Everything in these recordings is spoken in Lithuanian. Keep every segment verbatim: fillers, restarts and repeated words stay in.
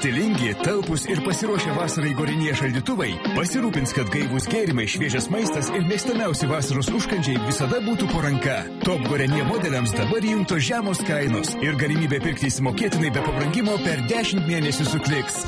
Stilingi, talpus ir pasiruošę vasarai Gorenje šaldytuvai pasirūpins, kad gaivus gėrimai, šviežias maistas ir mėgstamiausi vasaros užkandžiai visada būtų po ranka. Top Gorenje modeliams dabar įjungtos žemos kainos ir galimybė pirkti įsimokėtinai be pabrangimo per dešimt mėnesių su Kliks.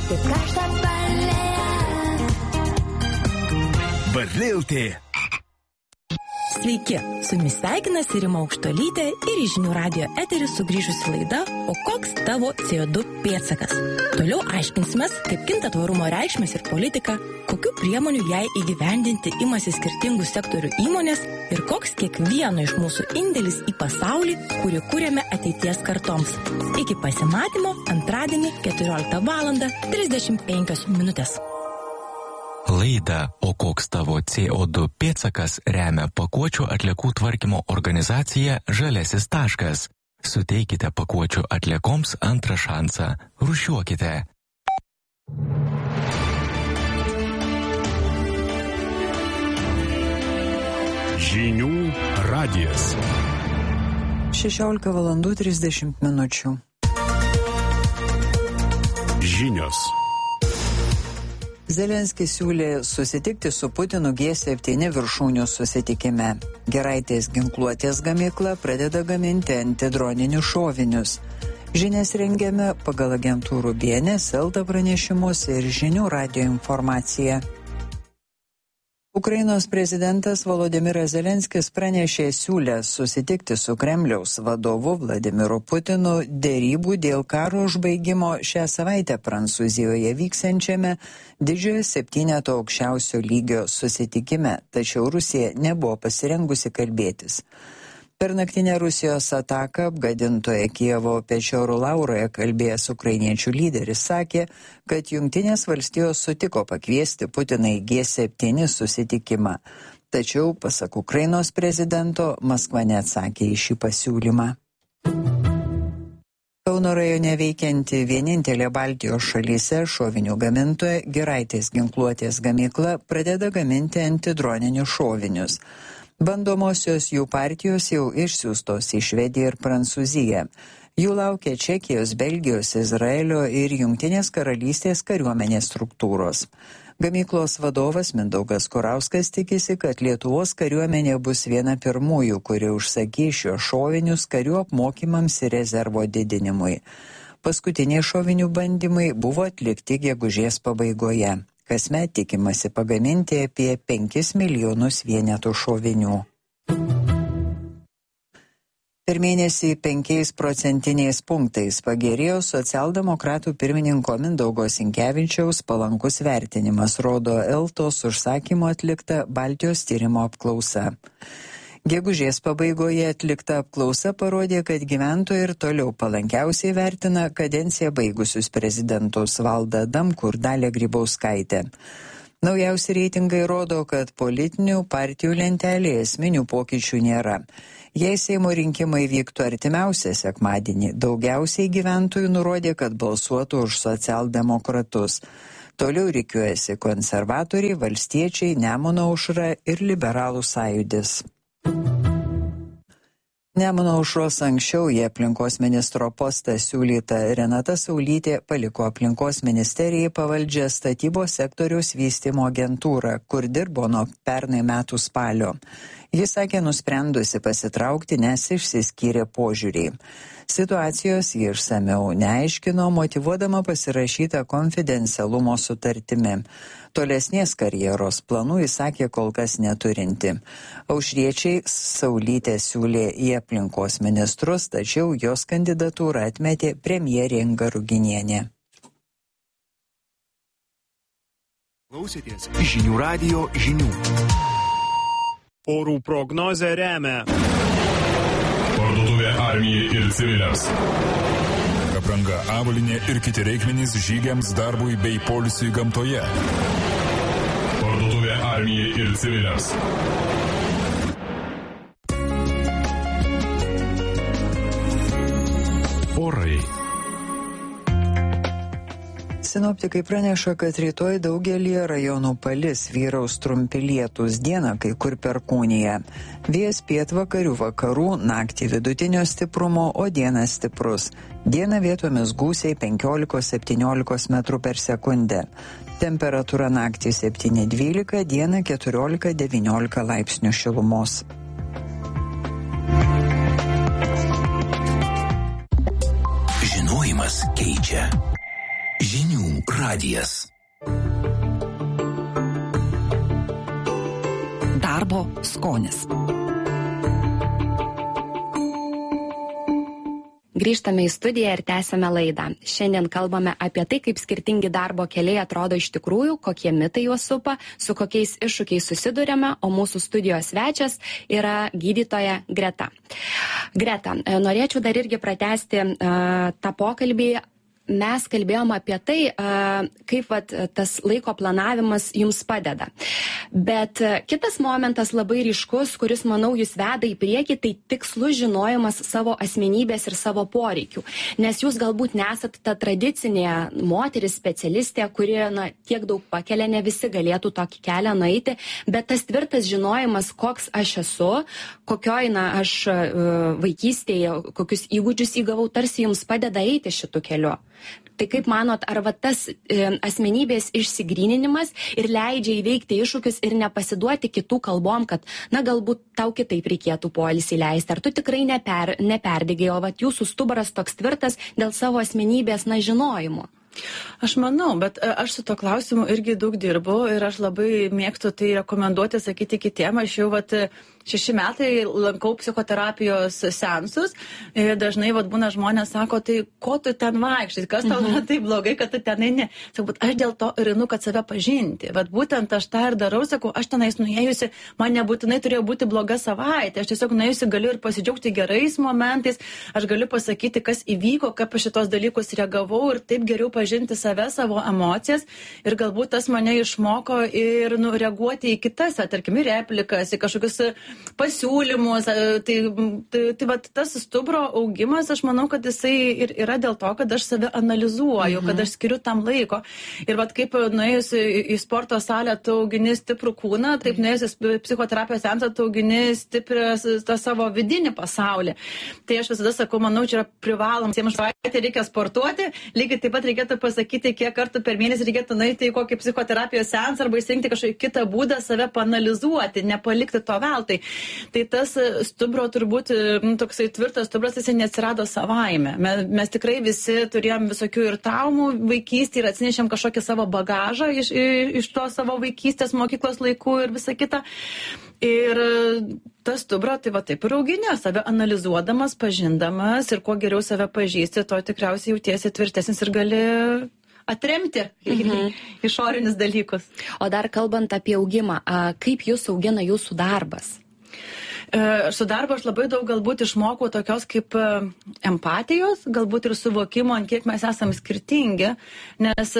Varlėltė. Sveiki, su jumis sveikinasi Rima Aukštuolytė ir į Žinių radijo eterį sugrįžusi laida O koks tavo C O du pėdsakas? Toliau aiškinsimės, kaip kinta tvarumo reikšmės ir politika, kokių priemonių jai įgyvendinti imasi skirtingų sektorių įmonės ir koks kiekvieno iš mūsų indėlis į pasaulį, kurį kūrėme ateities kartoms. Iki pasimatymo antradienį keturioliktą valandą trisdešimt penkios minutės. Laidą O koks tavo C O du pėdsakas remia pakuočių atliekų tvarkymo organizacija Žaliasis taškas. Suteikite pakuočių atliekoms antrą šansą. Rūšiuokite. Žinių radijas. šešiolika valandų trisdešimt minučių. Žinios. Zelenskis siūlė susitikti su Putinu G septyni viršūnių susitikime. Giraitės ginkluotės gamykla pradeda gaminti antidroninius šovinius. Žinias rengiame pagal agentūrų B N S, Elta pranešimus ir Žinių radijo informaciją. Ukrainos prezidentas Volodymyras Zelenskis pranešė siūlęs susitikti su Kremliaus vadovu Vladimiru Putinu derybų dėl karo užbaigimo šią savaitę Prancūzijoje vyksiančiame didžiojo septyneto aukščiausio lygio susitikime, tačiau Rusija nebuvo pasirengusi kalbėtis. Per naktinę Rusijos ataką apgadintoje Kijevo Pečiorų Lauroje kalbėjęs ukrainiečių lyderis sakė, kad Jungtinės valstijos sutiko pakviesti Putiną į G septyni susitikimą. Tačiau, pasak Ukrainos prezidento, Maskva neatsakė į šį pasiūlymą. Kauno rajone veikianti vienintelė Baltijos šalyse šovinių gamintoja Giraitės ginkluotės gamykla pradeda gaminti antidroninius šovinius. Bandomosios jų partijos jau išsiųstos į Švediją ir Prancūziją. Jų laukia Čekijos, Belgijos, Izraelio ir Jungtinės karalystės kariuomenės struktūros. Gamyklos vadovas Mindaugas Kurauskas tikisi, kad Lietuvos kariuomenė bus viena pirmųjų, kuri užsakys šios šovinius karių apmokymams ir rezervo didinimui. Paskutiniai šovinių bandymai buvo atlikti gegužės pabaigoje. Kasmet tikimasi pagaminti apie penkis milijonus vienetų šovinių. Per mėnesį penkiais procentiniais punktais pagerėjo socialdemokratų pirmininko Mindaugo Sinkevičiaus palankus vertinimas, rodo Eltos užsakymo atlikta Baltijos tyrimo apklausa. Gegužės pabaigoje atlikta apklausa parodė, kad gyventojai ir toliau palankiausiai vertina kadenciją baigusius prezidentus Valdą Adamkų ir Dalią Grybauskaitę. Naujausi reitingai rodo, kad politinių partijų lentelėje esminių pokyčių nėra. Jei Seimo rinkimai vyktų artimiausią sekmadienį, daugiausiai gyventojų nurodė, kad balsuotų už socialdemokratus. Toliau rikiuojasi konservatoriai, valstiečiai, Nemuno aušra ir liberalų sąjūdis. Nemuno aušros anksčiau į aplinkos ministro postą siūlyta Renata Saulytė paliko aplinkos ministerijai pavaldžią statybos sektoriaus vystymo agentūrą, kur dirbo nuo pernai metų spalio. Jis sakė nusprendusi pasitraukti, nes išsiskyrė požiūriai. Situacijos ji išsamiau neaiškino, motyvuodama pasirašytą konfidencialumo sutartimi. Tolesnės karjeros planų jis sakė kol kas neturinti. Aušriečiai Saulytė siūlė į aplinkos ministrus, tačiau jos kandidatūrą atmetė premjerė Inga Ruginienė. Klausėtės Žinių radijo žinių. Orų prognozę remia Parduotuvė armijai ir civiliams. Apranga, avalynė ir kiti reikmenys žygiams, darbui bei poilsiui gamtoje. Parduotuvė armijai ir civiliams. Orai. Sinoptikai praneša, kad rytoj daugelį rajonų palis, vyraus trumpi lietūs, dieną kai kur perkūnija. Vėjas pietvakarių vakarų, naktį vidutinio stiprumo, o dieną stiprus. Dieną vietomis gūsiai penkiolika septyniolika metrų per sekundę. Temperatūra naktį septyni dvylika, dieną keturiolika devyniolika laipsnių šilumos. Žinojimas keičia. Žinių radijas. Darbo skonis. Grįžtame į studiją ir tęsiame laidą. Šiandien kalbame apie tai, kaip skirtingi darbo keliai atrodo iš tikrųjų, kokie mitai juos supa, su kokiais iššūkiais susidurėme, o mūsų studijos svečias yra gydytoja Greta. Greta, norėčiau dar irgi pratęsti uh, tą pokalbį. Mes kalbėjom apie tai, kaip vat, tas laiko planavimas jums padeda. Bet kitas momentas labai ryškus, kuris, manau, jūs veda į priekį, tai tikslus žinojimas savo asmenybės ir savo poreikių. Nes jūs galbūt nesat ta tradicinė moteris specialistė, kuri na, tiek daug pakelia, ne visi galėtų tokį kelią nueiti, bet tas tvirtas žinojimas, koks aš esu, kokioj na, aš vaikystėje, kokius įgūdžius įgavau, tarsi jums padeda eiti šitų keliu. Tai kaip manot, ar va tas e, asmenybės išsigryninimas ir leidžia įveikti iššūkius ir nepasiduoti kitų kalbom, kad, na, galbūt tau kitaip reikėtų poilsį leisti, ar tu tikrai neper, neperdegei, o va jūsų stuburas toks tvirtas dėl savo asmenybės, na, žinojimo? Aš manau, bet aš su to klausimu irgi daug dirbu ir aš labai mėgstu tai rekomenduoti, sakyti kitiem. Aš jau vat, šeši metai lankau psichoterapijos seansus ir dažnai vat, būna žmonės sako, tai ko tu ten vaikštai, kas tau yra taip blogai, kad tu ten eini. Sakau, bet aš dėl to ir einu, kad save pažinti. Vat būtent aš tą ir darau, sakau, aš tenais nuėjusi, man nebūtinai turėjo būti bloga savaitė, aš tiesiog nuėjusi galiu ir pasidžiaugti gerais momentais, aš galiu pasakyti, kas įvyko, kaip aš šitos dalykus reagavau ir taip geriau pažinti save, savo emocijas ir galbūt tas mane išmoko ir nu, reaguoti į kitas, tarkim, į replikas, į kažkokius pasiūlymus. Tai, tai, tai va, tas stuburo augimas, aš manau, kad jisai ir yra dėl to, kad aš save analizuoju, mhm. kad aš skiriu tam laiko. Ir va, kaip nuėjus į sporto salę, tu augini stiprų kūną, taip nuėjus į psichoterapijos seansą, tu augini stiprią tą savo vidinį pasaulį. Tai aš visada sakau, manau, čia yra privalom, jiems žvaitė reikia sportuoti, lygiai taip pat reikėtų pasakyti, kiek kartų per mėnesį reikėtų nueiti į kokį psichoterapijos seansą arba įsirinkti kažkokį kitą būdą save paanalizuoti, nepalikti to veltui. Tai tas stuburo turbūt, nu, toksai tvirtas stuburas, jis neatsirado savaime. Mes, mes tikrai visi turėjom visokių ir traumų vaikystėje ir atsinešėm kažkokį savo bagažą iš, iš to savo vaikystės mokyklos laikų ir visą kitą. Ir tas stuburo, tai va taip ir auginė, save analizuodamas, pažindamas ir kuo geriau save pažįsti, to tikriausiai jautiesi tvirtesnis ir gali atremti mhm. išorinius dalykus. O dar kalbant apie augimą, kaip jūs augina jūsų darbas? Su darbu aš labai daug galbūt išmokau tokios kaip empatijos, galbūt ir suvokimo, ant kiek mes esame skirtingi, nes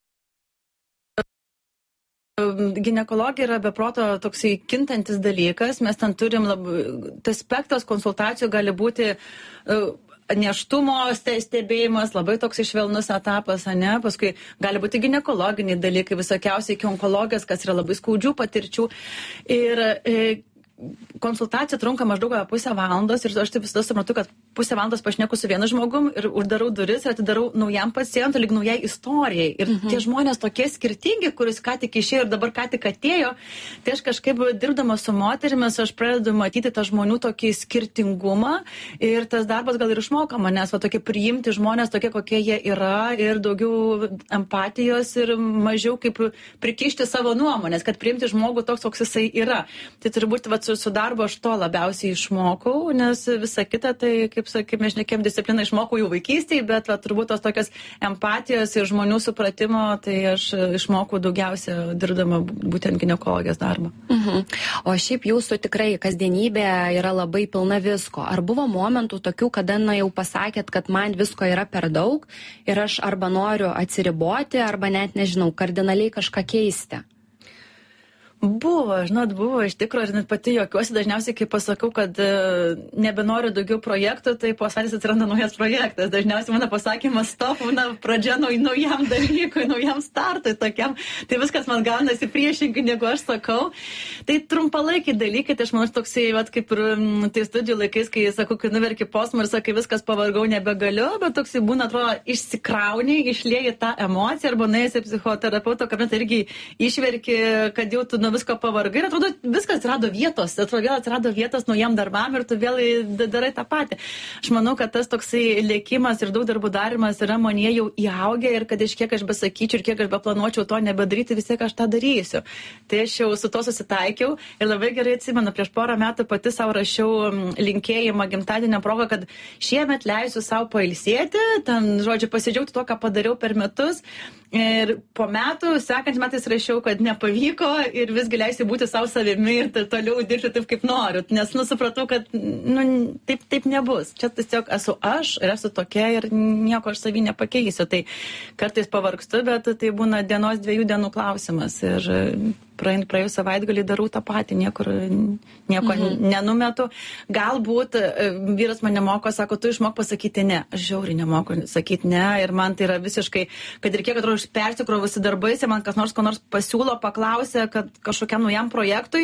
ginekologija yra beproto toksai kintantis dalykas, mes ten turim labai, tas spektras konsultacijų gali būti uh, nėštumo stebėjimas, labai toks švelnus etapas, ane, paskui gali būti ginekologiniai dalykai, visokiausiai iki onkologijos, kas yra labai skaudžių patirčių ir e, konsultacija trunka maždaug pusę valandos ir aš taip visada suprantu, kad pusę valandos pašneku su vienu žmogum ir uždarau duris ir atidarau naujam pacientui, lyg naujai istorijai. Ir mhm. tie žmonės tokie skirtingi, kuris ką tik išėjo ir dabar ką tik atėjo, tai aš kažkaip dirbdama su moterimis, aš pradedu matyti tą žmonių tokį skirtingumą ir tas darbas gal ir išmoko manęs, va tokie priimti žmonės tokie, kokie jie yra ir daugiau empatijos ir mažiau kaip prikišti savo nuomonės, kad priimti žmogų toks, koks jisai yra. Tai turbūt va, su, su darbo aš to labiausiai išmokau, nes visa kita, tai kaip, kaip mes šnekėjom, discipliną išmokau jau vaikystėje, bet va, turbūt tos tokios empatijos ir žmonių supratimo, tai aš išmokau daugiausia dirbdama būtent ginekologijos darbą. Mhm. O šiaip jūsų tikrai kasdienybė yra labai pilna visko. Ar buvo momentų tokių, kada na, jau pasakėt, kad man visko yra per daug ir aš arba noriu atsiriboti, arba net, nežinau, kardinaliai kažką keisti? Buvo, žinot, buvo iš tikrųjų ir net pati juokiuosi dažniausiai, kai pasakau, kad e, nebenoriu daugiau projektų, tai po savaitės atsiranda naujas projektas. Dažniausiai mano pasakymas stop, na, pradžia nau, naujam dalykui, naujam startui tokiam. Tai viskas man gaunasi priešingai, negu aš sakau. Tai trumpalaikiai dalykai, tai aš manau, toksai, vat, kaip ir tai studijų laikais, kai sakau, kai nuverki posmą ir sakai, viskas pavargau, nebegaliu, bet toksai būna, atrodo, išsikrauni, išlieji tą emociją arba nuėjęs į psichoterapeuto kabinetą irgi išverki, kad jau tu visko pavargai ir atrodo, viskas atsirado vietos, atrodo, vėl atsirado vietos naujam darbam ir tu vėl darai tą patį. Aš manau, kad tas toksai lėkimas ir daug darbų darimas yra manyje jau įaugę ir kad iš kiek aš besakyčiau ir kiek aš beplanuočiau to nebedaryti, vis tiek aš tą darysiu. Tai aš jau su to susitaikiau ir labai gerai atsimenu, prieš porą metų pati savo rašiau linkėjimą gimtadienio progą, kad šiemet leisiu savo pailsėti, ten, žodžiu, pasidžiaugti to, ką padariau per metus. Ir po metų, sekant metais rašiau, kad nepavyko ir visgi leisiu būti savo savimi ir toliau dirbti taip, kaip noriu. Nes, nu, supratau, kad, nu, taip, taip nebus. Čia tiesiog esu aš ir esu tokia ir nieko aš savį nepakeisiu. Tai kartais pavargstu, bet tai būna dienos dviejų dienų klausimas. Ir praėjus savaitgalį darau tą patį, niekur, nieko mhm. nenumetu. Galbūt vyras mane moko, sako, tu išmok pasakyti ne. Aš žiauriai nemoku sakyti ne ir man tai yra visiškai, kad ir kiek atrodo persikrovusi darbais, man kas nors ko nors pasiūlo, paklausė, kad kažkokiam naujam projektui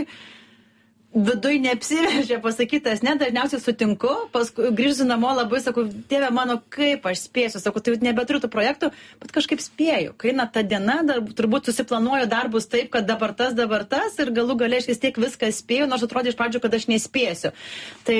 viduj neapsiveržė pasakytas, ne, dažniausiai sutinku, paskui grįžtu namo labai, sakau, Dieve mano, kaip aš spėsiu, sakau, tai nebeturiu tų projektų, bet kažkaip spėju, kai na ta diena, dar, turbūt susiplanuoju darbus taip, kad dabar tas, dabar tas ir galų gale aš vis tiek viską spėju, nors atrodė iš pradžių, kad aš nespėsiu. Tai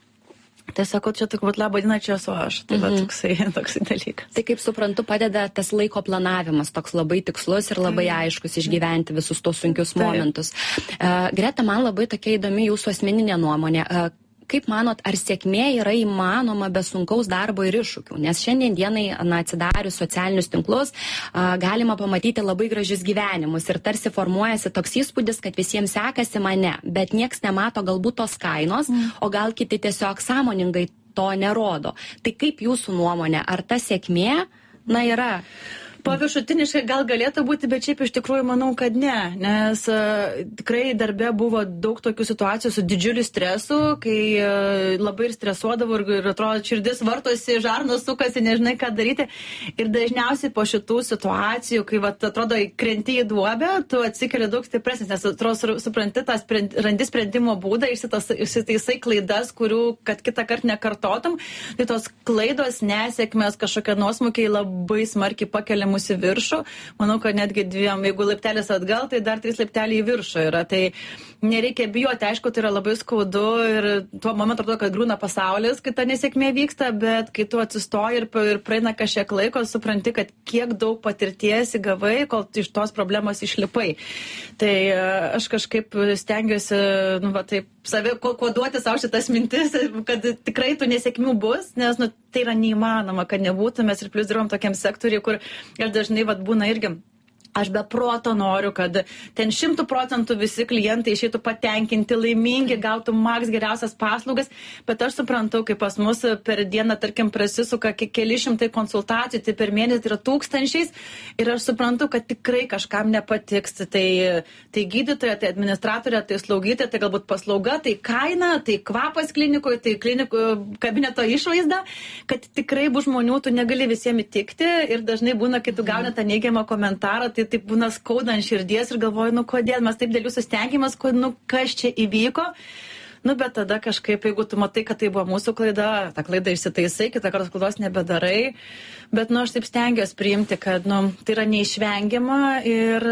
Tai sakau, čia turbūt labą dieną, čia esu aš. Tai va, toksai, toksai dalykas. Tai kaip suprantu, padeda tas laiko planavimas, toks labai tikslus ir labai aiškus išgyventi visus tos sunkius momentus. Uh, Greta, man labai tokia įdomi jūsų asmeninė nuomonė. Uh, Kaip manot, ar sėkmė yra įmanoma be sunkaus darbo ir iššūkių? Nes šiandien dienai, na, atsidarius socialinius tinklus, a, galima pamatyti labai gražius gyvenimus ir tarsi formuojasi toks įspūdis, kad visiems sekasi mane, bet nieks nemato galbūt tos kainos, mm. o gal kiti tiesiog sąmoningai to nerodo. Tai kaip jūsų nuomonė, ar ta sėkmė, na, yra... Paviršutiniškai gal galėtų būti, bet šiaip iš tikrųjų manau, kad ne, nes uh, tikrai darbe buvo daug tokių situacijų su didžiuliu stresu, kai uh, labai ir stresuodavau ir, ir atrodo, širdis vartosi, žarnos sukasi, nežinai ką daryti. Ir dažniausiai po šitų situacijų, kai vat, atrodo, krenti į duobę, tu atsikeli daug stipresnis, nes atrodo, supranti, tą sprend, randi sprendimo būdą, išsitaisai klaidas, kurių kad kitą kartą nekartotum. Tai tos klaidos, nesėkmės, kažkokie nuosmukiai labai smarkiai pakeliami į viršų. Manau, kad netgi dviem, jeigu laiptelis atgal, tai dar trys laipteliai į viršų yra. Tai nereikia bijoti, aišku, tai yra labai skaudu ir tuo momentu atrodo, kad grūna pasaulis, kai ta nesėkmė vyksta, bet kai tu atsistoji ir, ir praeina kažkiek laiko, supranti, kad kiek daug patirties įgavai, kol iš tos problemos išlipai. Tai aš kažkaip stengiuosi, nu, va, taip, save koduoti savo šitas mintis, kad tikrai tų nesėkmių bus, nes, nu, tai yra neįmanoma, kad nebūtų. Mes ir plius dirbam tokiam sektoriui, kur ir dažnai vat, būna irgi. Aš be proto noriu, kad ten šimtų procentų visi klientai išeitų patenkinti, laimingi, gautų maks geriausias paslaugas, bet aš suprantu, kai pas mus per dieną, tarkim, prasisuka keli šimtai konsultacijų, tai per mėnesį tai yra tūkstančiais ir aš suprantu, kad tikrai kažkam nepatiks. Tai, tai gydytoja, tai administratorė, tai slaugytoja, tai galbūt paslauga, tai kaina, tai kvapas klinikoje, tai klinikų kabineto išvaizda, kad tikrai bus žmonių, tu negali visiems įtikti ir dažnai būna, kai tu gauni tą neigiamą komentarą, tai taip būna skauda ant širdies ir galvoju, nu kodėl mes taip dėl jūsų stengiamės, nu kas čia įvyko. Nu, bet tada kažkaip, jeigu tu matai, kad tai buvo mūsų klaida, tą klaidą išsitaisai, kitą kartą klaidos nebedarai. Bet, nu, aš taip stengiuosi priimti, kad, nu, tai yra neišvengiama ir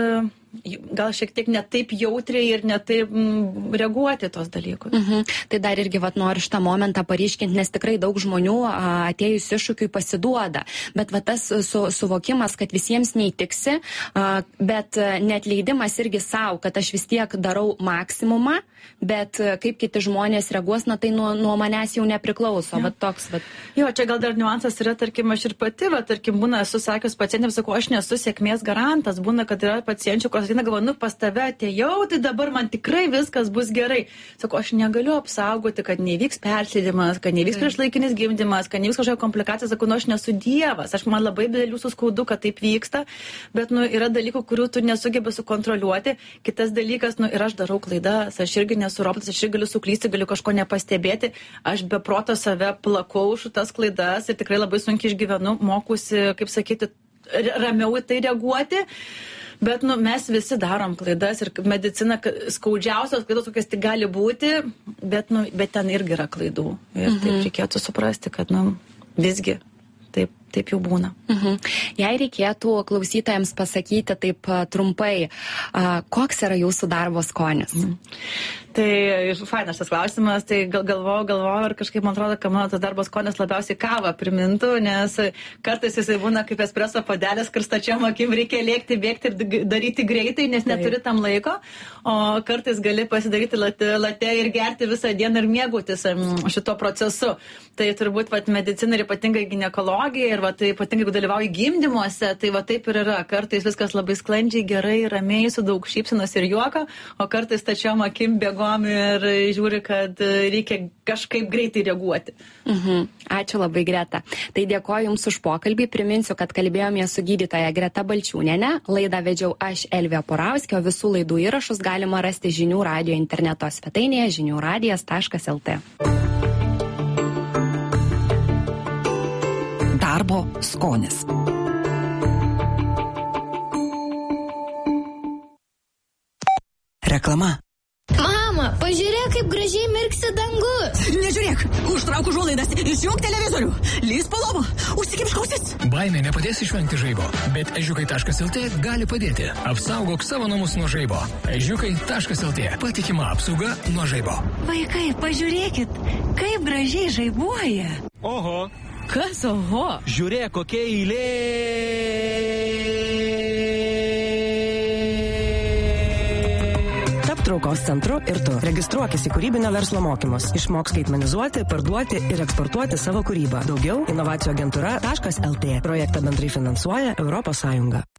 gal šiek tiek ne taip jautriai ir ne taip mm, reaguoti tos dalykus. Mhm. Tai dar irgi vat, noriu šitą momentą paryškinti, nes tikrai daug žmonių a, atėjus iššūkiui pasiduoda. Bet va, tas su, suvokimas, kad visiems neįtiksi, a, bet neatleidimas irgi savo, kad aš vis tiek darau maksimumą, bet kaip kiti žmonės reaguos, na tai nuo, nuo manęs jau nepriklauso. Va, toks, va. Jo, čia gal dar niuansas yra, tarkim, aš ir pati, va, tarkim, būna, esu sakęs pacientėms, sakau, aš nesu sėkmės garantas, būna, kad yra pacienčių, žmonės ateina, galvoja, nu pas tave atėjau, tai dabar man tikrai viskas bus gerai. Sako, aš negaliu apsaugoti, kad nevyks persėdimas, kad nevyks priešlaikinis gimdymas, kad nevyks kažkokia komplikacija. Sako, nu aš nesu Dievas, aš man labai didelių suskaudu, kad taip vyksta, bet nu yra dalykų, kurių tu nesugebi sukontroliuoti. Kitas dalykas, nu ir aš darau klaidas, aš irgi nesu robotas, aš irgi galiu suklysti, galiu kažko nepastebėti. Aš be proto save plakau už tas klaidas ir tikrai labai sunkiai išgyvenu, mokusi, kaip sakyti, ramiau į tai reaguoti. Bet nu, mes visi darom klaidas ir medicina skaudžiausios klaidos, kokias tik gali būti, bet, nu, bet ten irgi yra klaidų. Ir mhm. taip reikėtų suprasti, kad nu, visgi taip, taip jau būna. Mhm. Jei reikėtų klausytojams pasakyti taip trumpai, koks yra jūsų darbo skonis? Mhm. Tai fainas tas klausimas, tai gal, galvoju, galvoju ir kažkaip man atrodo, kad mano tas darbo skonis labiausiai kavą primintų, nes kartais jisai būna kaip espreso puodelis, kur stačiom akim reikia lėkti, bėgti ir daryti greitai, nes neturi tam laiko, o kartais gali pasidaryti late, late ir gerti visą dieną ir mėgautis šito procesu. Tai turbūt vat, medicina ir ypatingai ginekologija ir vat, ypatingai jeigu dalyvauji gimdymuose, tai va taip ir yra. Kartais viskas labai sklandžiai, gerai, ramiai, su daug šypsenos ir juoko, o kartais stačiom akim bėgo ir žiūri, kad reikia kažkaip greitai reaguoti. Mhm. Ačiū labai, Greta. Tai dėkoju Jums už pokalbį. Priminsiu, kad kalbėjome su gydytoja Greta Balčiūnienė. Laidą vedžiau aš, Elvija Porauskė, o visų laidų įrašus galima rasti Žinių radijo interneto svetainėje žinių radijas taškas el tė. Darbo skonis. Reklama. Mama, pažiūrėk, kaip gražiai mirksi dangus. Nežiūrėk, užtrauk užuolaidas, išjunk televizorių, lįsk po lovą, užsikimšk ausis. Baimė nepadės išvengti žaibo, bet ežiukai taškas el tė gali padėti. Apsaugok savo namus nuo žaibo. ežiukai taškas el tė. Patikima apsauga nuo žaibo. Vaikai, pažiūrėkit, kaip gražiai žaibuoja. Oho. Kas oho? Žiūrėk, kokia eilė. Traukos centru ir tu. Registruokis į kūrybinio verslo mokymus. Išmok skaitmenizuoti, parduoti ir eksportuoti savo kūrybą. Daugiau inovacijų agentūra taškas el tė. Projektą bendrai finansuoja Europos Sąjunga.